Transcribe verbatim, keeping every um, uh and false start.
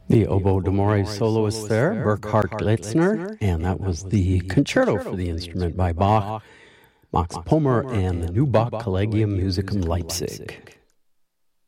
The oboe d'amore soloist there, Burkhard Glitzner, and that was the Concerto for the Instrument by Bach, Max Pommer, and the New Bach Collegium Musicum Leipzig.